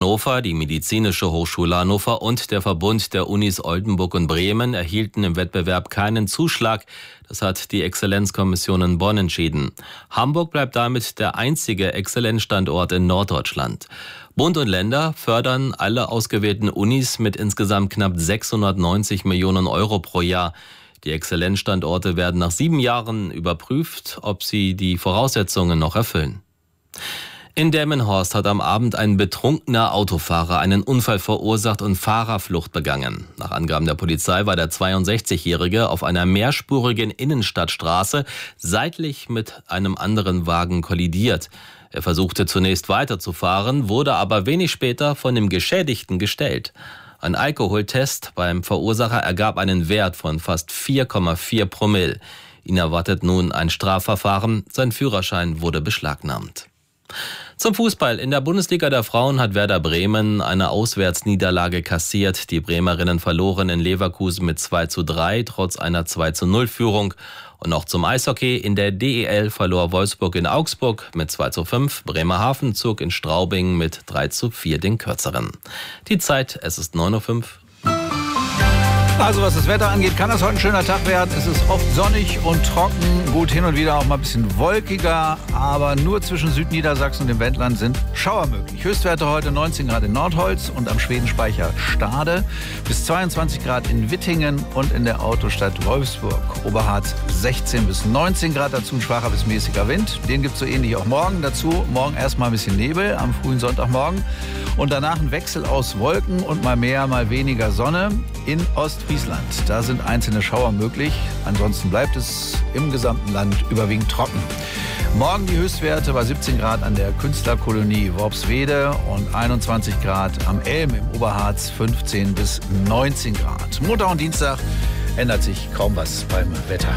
Hannover, die Medizinische Hochschule Hannover und der Verbund der Unis Oldenburg und Bremen erhielten im Wettbewerb keinen Zuschlag. Das hat die Exzellenzkommission in Bonn entschieden. Hamburg bleibt damit der einzige Exzellenzstandort in Norddeutschland. Bund und Länder fördern alle ausgewählten Unis mit insgesamt knapp 690 Millionen Euro pro Jahr. Die Exzellenzstandorte werden nach 7 Jahren überprüft, ob sie die Voraussetzungen noch erfüllen. In Delmenhorst hat am Abend ein betrunkener Autofahrer einen Unfall verursacht und Fahrerflucht begangen. Nach Angaben der Polizei war der 62-Jährige auf einer mehrspurigen Innenstadtstraße seitlich mit einem anderen Wagen kollidiert. Er versuchte zunächst weiterzufahren, wurde aber wenig später von dem Geschädigten gestellt. Ein Alkoholtest beim Verursacher ergab einen Wert von fast 4,4 Promille. Ihn erwartet nun ein Strafverfahren. Sein Führerschein wurde beschlagnahmt. Zum Fußball. In der Bundesliga der Frauen hat Werder Bremen eine Auswärtsniederlage kassiert. Die Bremerinnen verloren in Leverkusen mit 2:3, trotz einer 2:0-Führung. Und noch zum Eishockey. In der DEL verlor Wolfsburg in Augsburg mit 2:5. Bremerhaven zog in Straubing mit 3:4 den Kürzeren. Die Zeit, es ist 9:05 Uhr. Also was das Wetter angeht, kann das heute ein schöner Tag werden. Es ist oft sonnig und trocken, gut hin und wieder auch mal ein bisschen wolkiger, aber nur zwischen Südniedersachsen und dem Wendland sind Schauer möglich. Höchstwerte heute 19 Grad in Nordholz und am Schwedenspeicher Stade, bis 22 Grad in Wittingen und in der Autostadt Wolfsburg. Oberharz 16 bis 19 Grad, dazu ein schwacher bis mäßiger Wind. Den gibt es so ähnlich auch morgen. Dazu morgen erstmal ein bisschen Nebel am frühen Sonntagmorgen und danach ein Wechsel aus Wolken und mal mehr, mal weniger Sonne in Ostfriesland. Da sind einzelne Schauer möglich. Ansonsten bleibt es im gesamten Land überwiegend trocken. Morgen die Höchstwerte bei 17 Grad an der Künstlerkolonie Worpswede und 21 Grad am Elm im Oberharz, 15 bis 19 Grad. Montag und Dienstag ändert sich kaum was beim Wetter.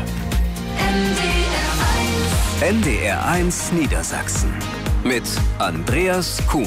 NDR 1 Niedersachsen mit Andreas Kuhn.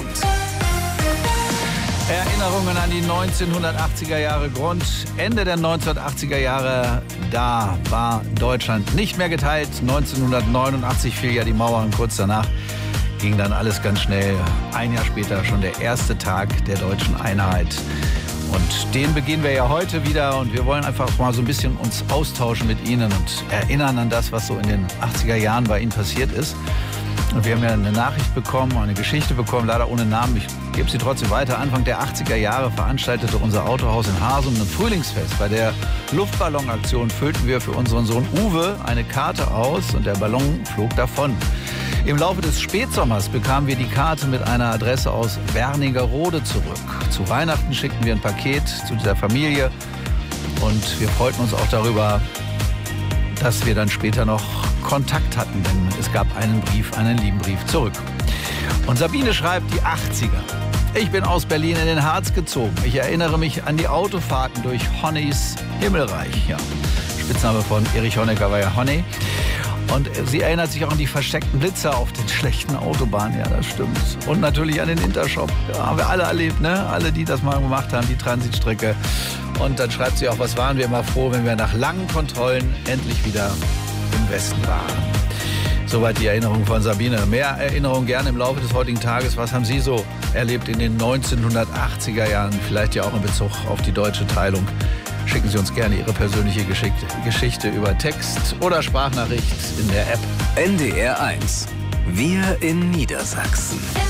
Erinnerungen an die 1980er Jahre. Ende der 1980er Jahre, da war Deutschland nicht mehr geteilt. 1989 fiel ja die Mauer und kurz danach ging dann alles ganz schnell. Ein Jahr später schon der erste Tag der deutschen Einheit. Und den beginnen wir ja heute wieder und wir wollen einfach mal so ein bisschen uns austauschen mit Ihnen und erinnern an das, was so in den 80er Jahren bei Ihnen passiert ist. Und wir haben ja eine Nachricht bekommen, eine Geschichte bekommen, leider ohne Namen. Ich gebe sie trotzdem weiter. Anfang der 80er Jahre veranstaltete unser Autohaus in Harsum ein Frühlingsfest. Bei der Luftballonaktion füllten wir für unseren Sohn Uwe eine Karte aus und der Ballon flog davon. Im Laufe des Spätsommers bekamen wir die Karte mit einer Adresse aus Wernigerode zurück. Zu Weihnachten schickten wir ein Paket zu dieser Familie und wir freuten uns auch darüber, dass wir dann später noch Kontakt hatten, denn es gab einen lieben Brief zurück. Und Sabine schreibt, die 80er. Ich bin aus Berlin in den Harz gezogen. Ich erinnere mich an die Autofahrten durch Honnys Himmelreich. Ja, Spitzname von Erich Honecker war ja Honey. Und sie erinnert sich auch an die versteckten Blitzer auf den schlechten Autobahnen. Ja, das stimmt. Und natürlich an den Intershop. Ja, haben wir alle erlebt, ne? Alle, die das mal gemacht haben, die Transitstrecke. Und dann schreibt sie auch, was waren wir immer froh, wenn wir nach langen Kontrollen endlich wieder im Westen waren. Soweit die Erinnerung von Sabine. Mehr Erinnerungen gerne im Laufe des heutigen Tages. Was haben Sie so erlebt in den 1980er Jahren? Vielleicht ja auch in Bezug auf die deutsche Teilung. Schicken Sie uns gerne Ihre persönliche Geschichte über Text oder Sprachnachricht in der App. NDR 1. Wir in Niedersachsen.